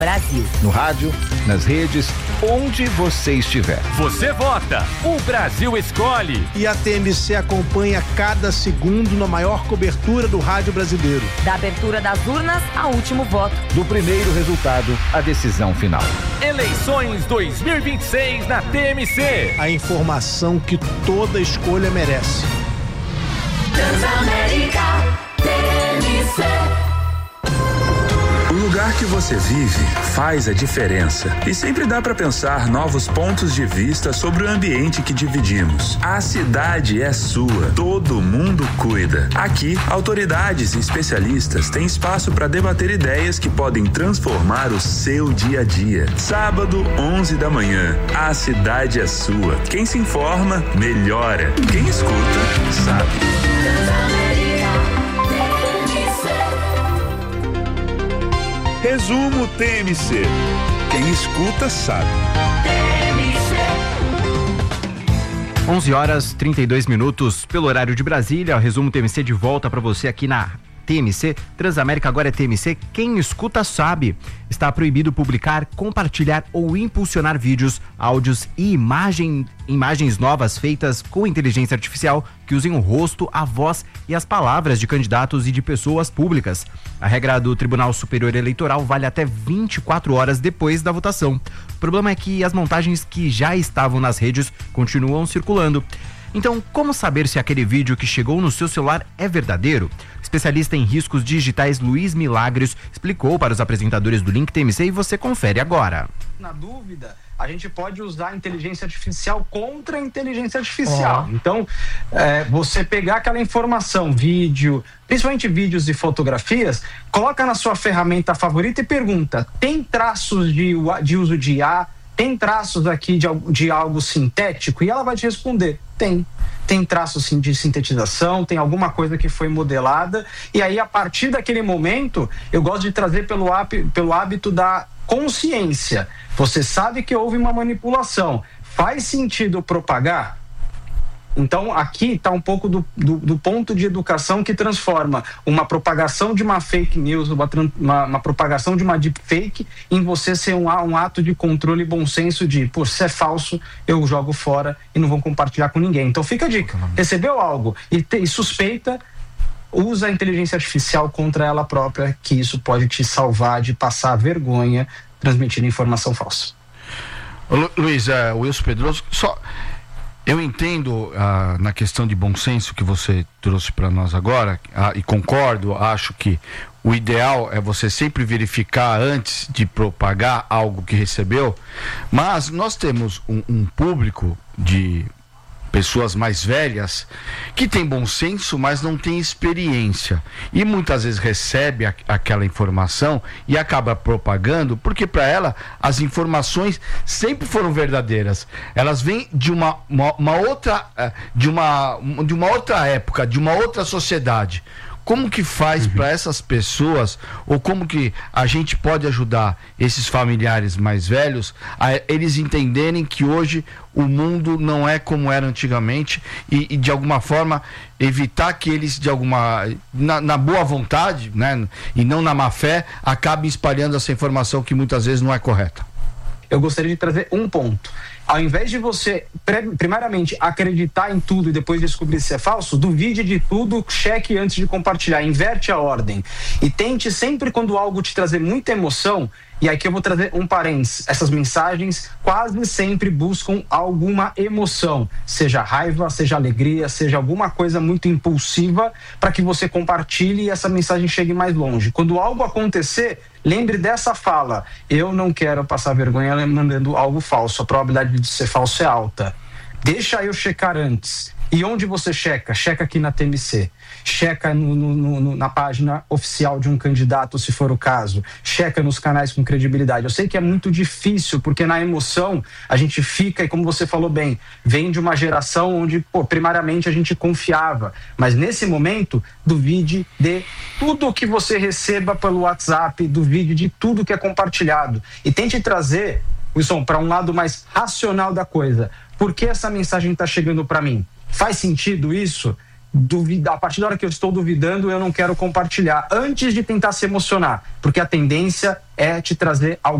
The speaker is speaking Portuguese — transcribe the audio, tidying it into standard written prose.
Brasil. No rádio, nas redes, onde você estiver. Você vota, o Brasil escolhe. E a TMC acompanha cada segundo na maior cobertura do rádio brasileiro. Da abertura das urnas ao último voto. Do primeiro resultado à decisão final. Eleições 2026 na TMC. A informação que toda escolha merece. Transamérica TMC. O lugar que você vive faz a diferença e sempre dá para pensar novos pontos de vista sobre o ambiente que dividimos. A cidade é sua, todo mundo cuida. Aqui, autoridades e especialistas têm espaço para debater ideias que podem transformar o seu dia a dia. Sábado, 11 da manhã, a cidade é sua. Quem se informa, melhora. Quem escuta, sabe. Resumo TMC. Quem escuta sabe. 11h32 pelo horário de Brasília. O Resumo TMC de volta para você aqui na TMC. Transamérica agora é TMC. Quem escuta sabe. Está proibido publicar, compartilhar ou impulsionar vídeos, áudios e imagens novas feitas com inteligência artificial que usem o rosto, a voz e as palavras de candidatos e de pessoas públicas. A regra do Tribunal Superior Eleitoral vale até 24 horas depois da votação. O problema é que as montagens que já estavam nas redes continuam circulando. Então, como saber se aquele vídeo que chegou no seu celular é verdadeiro? O especialista em riscos digitais Luiz Milagres explicou para os apresentadores do Link TMC e você confere agora. Na dúvida, a gente pode usar a inteligência artificial contra a inteligência artificial. Então, você pegar aquela informação, vídeo, principalmente vídeos e fotografias, coloca na sua ferramenta favorita e pergunta: tem traços de uso de IA? Tem traços aqui de algo sintético? E ela vai te responder: tem traços de sintetização, tem alguma coisa que foi modelada. E aí, a partir daquele momento, eu gosto de trazer pelo hábito da consciência. Você sabe que houve uma manipulação. Faz sentido propagar? Então, aqui está um pouco do ponto de educação que transforma uma propagação de uma fake news, uma propagação de uma deepfake, em você ser um ato de controle e bom senso de, se é falso, eu jogo fora e não vou compartilhar com ninguém. Então, fica a dica. Recebeu algo e suspeita, usa a inteligência artificial contra ela própria, que isso pode te salvar de passar vergonha transmitindo informação falsa. Luiz, Wilson Pedroso, eu entendo na questão de bom senso que você trouxe para nós agora, e concordo, acho que o ideal é você sempre verificar antes de propagar algo que recebeu, mas nós temos um público de pessoas mais velhas que tem bom senso, mas não tem experiência e muitas vezes recebe aquela informação e acaba propagando, porque para ela as informações sempre foram verdadeiras. Elas vêm de uma outra época, de uma outra sociedade. Como que faz para essas pessoas, ou como que a gente pode ajudar esses familiares mais velhos a eles entenderem que hoje o mundo não é como era antigamente e de alguma forma evitar que eles na boa vontade, né, e não na má fé, acabem espalhando essa informação que muitas vezes não é correta? Eu gostaria de trazer um ponto. Ao invés de você, primariamente, acreditar em tudo e depois descobrir se é falso, duvide de tudo, cheque antes de compartilhar, inverte a ordem. E tente sempre, quando algo te trazer muita emoção, e aqui eu vou trazer um parênteses, essas mensagens quase sempre buscam alguma emoção, seja raiva, seja alegria, seja alguma coisa muito impulsiva, para que você compartilhe e essa mensagem chegue mais longe. Quando algo acontecer, lembre dessa fala: eu não quero passar vergonha mandando algo falso, a probabilidade de ser falso é alta. Deixa eu checar antes. E onde você checa? Checa aqui na TMC. Checa na página oficial de um candidato, se for o caso. Checa nos canais com credibilidade. Eu sei que é muito difícil, porque na emoção a gente fica, e como você falou bem, vem de uma geração onde, primariamente a gente confiava. Mas nesse momento, duvide de tudo que você receba pelo WhatsApp, duvide de tudo que é compartilhado. E tente trazer, Wilson, para um lado mais racional da coisa. Por que essa mensagem está chegando para mim? Faz sentido isso? a partir da hora que eu estou duvidando, eu não quero compartilhar, antes de tentar se emocionar, porque a tendência é te trazer